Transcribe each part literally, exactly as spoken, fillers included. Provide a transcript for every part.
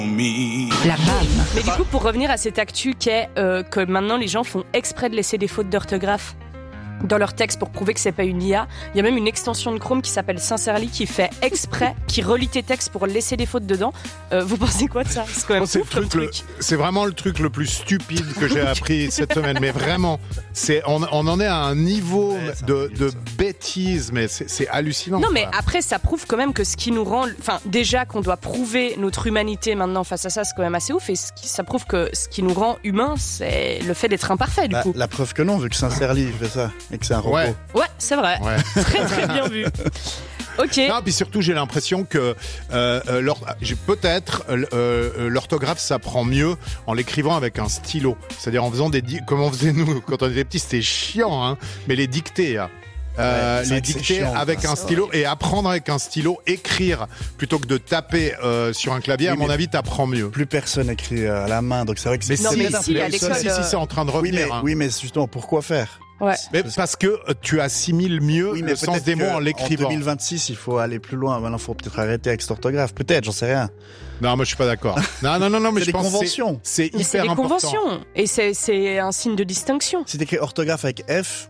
La B A M. Mais du coup, pour revenir à cette actu qui est euh, que maintenant les gens font exprès de laisser des fautes d'orthographe dans leur texte pour prouver que c'est pas une I A. Il y a même une extension de Chrome qui s'appelle Sincerely qui fait exprès, qui relit tes textes pour laisser des fautes dedans. Euh, vous pensez quoi de ça? C'est quand même Oh, c'est, ouf, le truc, comme le, truc. c'est vraiment le truc le plus stupide que j'ai appris cette semaine. Mais vraiment, c'est, on, on en est à un niveau Ouais, c'est de, un de ça. bêtise, mais c'est, c'est hallucinant. Non, mais quoi. après, ça prouve quand même que ce qui nous rend. Enfin, déjà qu'on doit prouver notre humanité maintenant face à ça, c'est quand même assez ouf. Et ce qui, ça prouve que ce qui nous rend humains, c'est le fait d'être imparfait, du Bah, coup. la preuve que non, vu que Sincerely fait ça et que c'est un robot. Ouais. Ouais, c'est vrai. Ouais. Très, très bien vu. Ok. Non, puis surtout, j'ai l'impression que euh, euh, l'or- j'ai peut-être euh, euh, l'orthographe s'apprend mieux en l'écrivant avec un stylo. C'est-à-dire en faisant des di- comme on faisait nous quand on était petits, c'était chiant, hein. Mais les dictées, hein. Euh, Ouais, c'est vrai les que c'est dictées chiant, avec quoi. un stylo et apprendre avec un stylo, écrire plutôt que de taper euh, sur un clavier. Oui, à mon mais avis, t'apprends mieux. Plus personne écrit à la main, donc c'est vrai que c'est Mais Non, si, mais c'est si, à plus si, l'école, si, euh, si, c'est en train de Oui, revenir. mais, hein. oui, mais justement, pourquoi faire? Ouais. Mais parce que euh, tu assimiles mieux Oui, mais le sens peut-être des mots que en l'écrivant. En deux mille vingt-six, il faut aller plus loin. Maintenant, il faut peut-être arrêter avec cette orthographe. Peut-être, j'en sais rien. Non, moi je suis pas d'accord. Non, non, non, non, mais C'est je des pense que conventions. c'est, c'est Mais c'est hyper des important. conventions. Et c'est, c'est un signe de distinction. Si t'écris orthographe avec F,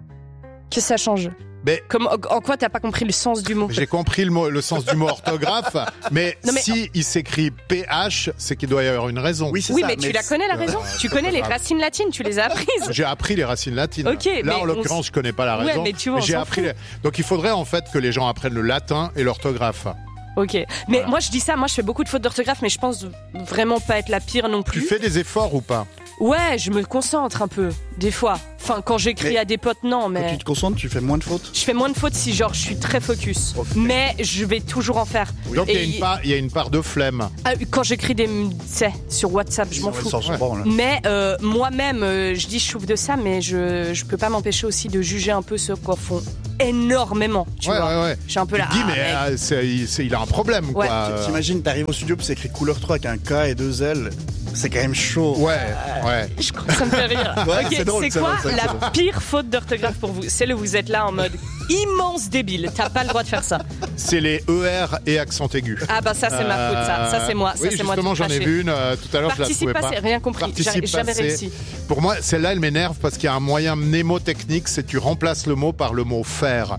Que ça change. Mais Comme, en quoi t'as pas compris le sens du mot? j'ai compris le, mot, le sens du mot orthographe, mais, Non, mais- si il s'écrit P H, c'est qu'il doit y avoir une raison. oui, c'est Oui, ça. mais tu la connais la raison. Tu connais les racines latines, tu les as apprises. J'ai appris les racines latines. Ok, mais Là, en on l'occurrence, s- je connais pas la Ouais, raison. mais tu vois, on j'ai s'en appris. fout. les- Donc, il faudrait en fait que les gens apprennent le latin et l'orthographe. Ok. Mais Voilà. moi je dis ça, moi je fais beaucoup de fautes d'orthographe, mais je pense vraiment pas être la pire non Tu plus. fais des efforts ou pas? Ouais, je me concentre un peu, des fois. Enfin, quand j'écris Mais à des potes, non, Quand mais. tu te concentres, tu fais moins de fautes. Je fais moins de fautes si genre je suis très focus. Ok. Mais je vais toujours en faire. Donc, il y, a Et- une part- il y a une part de flemme. Ah, quand j'écriis des. Tu sais, sur WhatsApp, je m'en fous. Sans se Ouais. branle. Mais euh, moi-même, euh, je dis je souffre de ça, mais je, je peux pas m'empêcher aussi de juger un peu ceux qui font énormément. Tu Ouais, vois. ouais, ouais. Je suis un peu Tu là. te dis, ah, mais mec. euh, c'est- il, c'est- il a un problème, Ouais. quoi. Euh, T'imagines, t'arrives au studio, puis c'est écrit couleur trois avec un K et deux L. C'est quand même chaud. Ouais, ouais. Je crois que ça me fait rire. Ouais, Ok, c'est drôle, c'est c'est quoi drôle, c'est la drôle. pire faute d'orthographe pour vous? C'est le vous êtes là en mode immense débile. T'as pas le droit de faire ça. C'est les E R et accent aigu. Ah bah ça c'est ma faute ça. Ça c'est moi. Ça Oui, c'est moi. justement, tout j'en ai craché. vu une euh, tout à l'heure, je la Participe trouvais pas, pas. c'est rien compris. Participe J'ai jamais passé. réussi. Pour moi, celle-là, elle m'énerve parce qu'il y a un moyen mnémotechnique, c'est tu remplaces le mot par le mot faire.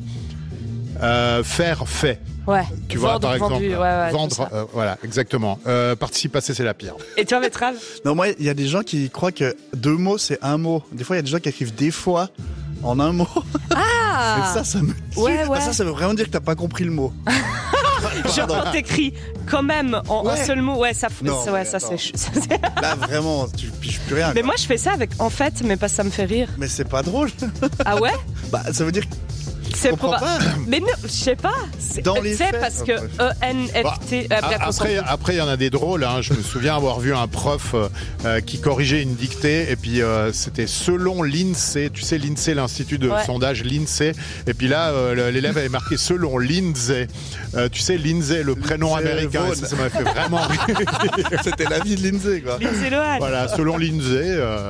Euh, faire, fait. Ouais. Tu vois, Vendre, par exemple, vendu, ouais, ouais, tout vendre, ça. euh, voilà, exactement. Euh, participe passé, c'est la pire. Et toi, Betrave? Non, moi, il y a des gens qui croient que deux mots, c'est un mot. Des fois, il y a des gens qui écrivent des fois en un mot. Ah. Et ça, ça me tue. Ouais, Bah, ouais. Ça, ça veut vraiment dire que t'as pas compris le mot. Genre quand t'écris quand même en Ouais. un seul mot, ouais, ça, f- Non, ça- ouais, mais ça attends. c'est. ch- ça, c'est- Là, vraiment, tu piges plus rien. Mais quoi. moi, je fais ça avec en fait, mais pas ça me fait rire. Mais c'est pas drôle. Ah ouais? Bah, ça veut dire que C'est comprends proba- pas. Mais non, je sais pas. C'est- Dans Tu les sais, faits. parce Ah, que bref. E N F T. euh, bref, on s'en Après, fout. après, il y en a des drôles. Hein. Je me souviens avoir vu un prof euh, euh, qui corrigeait une dictée et puis euh, c'était selon l'INSEE. Tu sais, l'INSEE, l'institut de Ouais. sondage l'INSEE. Et puis là, euh, l'élève avait marqué selon Lindsay. Euh, tu sais, Lindsay, le prénom Lindsay américain. Vonn. Et ça, ça m'a fait vraiment rire. c'était la vie de Lindsay, quoi. Lindsay Lohan. Voilà, selon Lindsay. euh,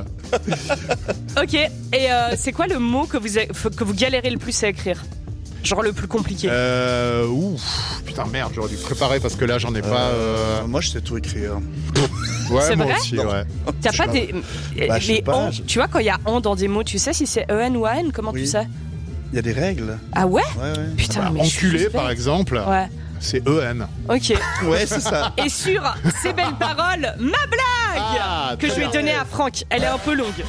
Ok. Et euh, c'est quoi le mot que vous, a- que vous galérez le plus à écrire? Genre le plus compliqué. Euh, ouf, putain merde, j'aurais dû préparer parce que là j'en ai pas. euh, Moi, je sais tout écrire. Ouais, C'est moi vrai aussi, Non. ouais. T'as je pas sais des. Bah, je sais les pas, en- je- Tu vois, quand il y a en dans des mots, tu sais si c'est E N ou A N? Comment Oui. tu sais? Il y a des règles. Ah ouais? Ouais, ouais. Putain, Bah, mais je suis enculé juste par bête. exemple, Ouais. c'est E N. Ok. Ouais, c'est ça. Et sur ces belles paroles, ma blague Ah, que très je vais bien. donner à Franck. Elle est un peu longue.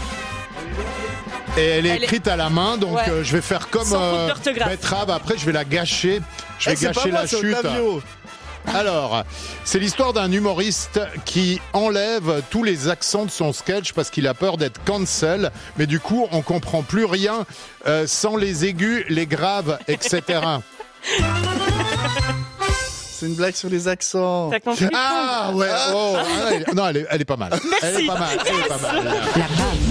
Et elle est Elle est- écrite à la main, donc Ouais. euh, je vais faire comme Sans faute d'orthographe. Betrave. Après, je vais la gâcher. Je vais Eh, c'est gâcher pas moi, la c'est chute. Octavio. Alors, c'est l'histoire d'un humoriste qui enlève tous les accents de son sketch parce qu'il a peur d'être cancel. Mais du coup, on comprend plus rien euh, sans les aigus, les graves, et cetera. C'est une blague sur les accents. T'as compris? Ah ouais, oh, ah, elle- non, elle est, elle est pas mal. Elle est Merci. pas mal. Elle est pas mal. La B A M.